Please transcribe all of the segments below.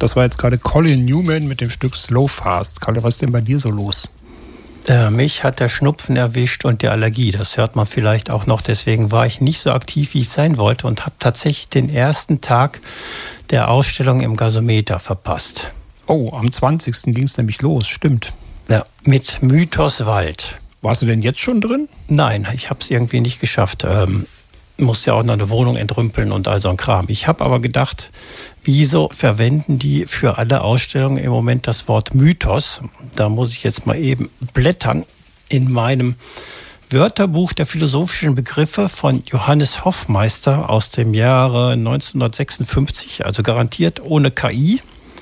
Das war jetzt gerade Colin Newman mit dem Stück Slow Fast. Kalle, was ist denn bei dir so los? Mich hat der Schnupfen erwischt und die Allergie. Das hört man vielleicht auch noch. Deswegen war ich nicht so aktiv, wie ich sein wollte und habe tatsächlich den ersten Tag der Ausstellung im Gasometer verpasst. Oh, am 20. ging es nämlich los, stimmt. Ja, mit Mythos Wald. Warst du denn jetzt schon drin? Nein, ich habe es irgendwie nicht geschafft. Musste ja auch noch eine Wohnung entrümpeln und all so ein Kram. Ich habe aber gedacht, wieso verwenden die für alle Ausstellungen im Moment das Wort Mythos? Da muss ich jetzt mal eben blättern in meinem Wörterbuch der philosophischen Begriffe von Johannes Hoffmeister aus dem Jahre 1956, also garantiert ohne KI.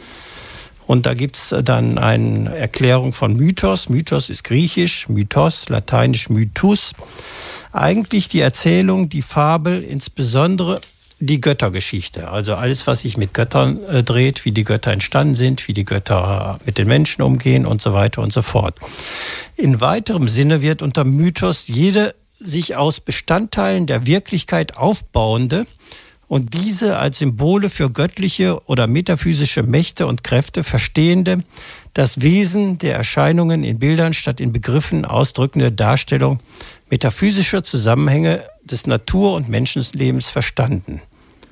Und da gibt es dann eine Erklärung von Mythos. Mythos ist griechisch, Mythos, lateinisch Mythus. Eigentlich die Erzählung, die Fabel, insbesondere die Göttergeschichte. Also alles, was sich mit Göttern dreht, wie die Götter entstanden sind, wie die Götter mit den Menschen umgehen und so weiter und so fort. In weiterem Sinne wird unter Mythos jede sich aus Bestandteilen der Wirklichkeit aufbauende und diese als Symbole für göttliche oder metaphysische Mächte und Kräfte verstehende, das Wesen der Erscheinungen in Bildern statt in Begriffen ausdrückende Darstellung metaphysischer Zusammenhänge des Natur- und Menschenlebens verstanden.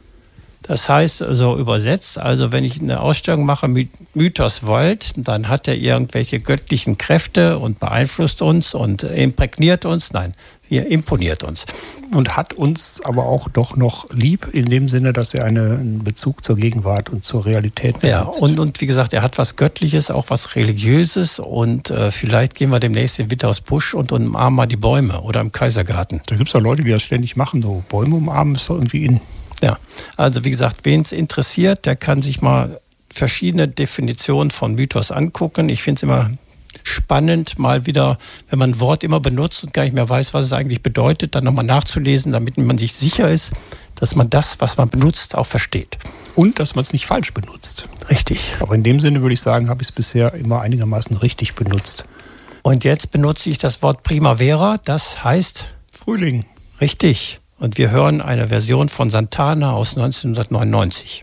Das heißt, also übersetzt, also wenn ich eine Ausstellung mache mit Mythos Wald, dann hat er irgendwelche göttlichen Kräfte und beeinflusst uns und imprägniert uns. Nein, imponiert uns. Und hat uns aber auch doch noch lieb, in dem Sinne, dass er einen Bezug zur Gegenwart und zur Realität besitzt. Ja, und wie gesagt, er hat was Göttliches, auch was Religiöses und vielleicht gehen wir demnächst in Witthaus Busch und umarmen mal die Bäume oder im Kaisergarten. Da gibt es auch Leute, die das ständig machen, so Bäume umarmen ist doch irgendwie in. Ja, also wie gesagt, wen es interessiert, der kann sich mal verschiedene Definitionen von Mythos angucken. Ich finde es immer spannend, mal wieder, wenn man ein Wort immer benutzt und gar nicht mehr weiß, was es eigentlich bedeutet, dann nochmal nachzulesen, damit man sich sicher ist, dass man das, was man benutzt, auch versteht. Und dass man es nicht falsch benutzt. Richtig. Aber in dem Sinne würde ich sagen, habe ich es bisher immer einigermaßen richtig benutzt. Und jetzt benutze ich das Wort Primavera, das heißt Frühling. Richtig. Und wir hören eine Version von Santana aus 1999.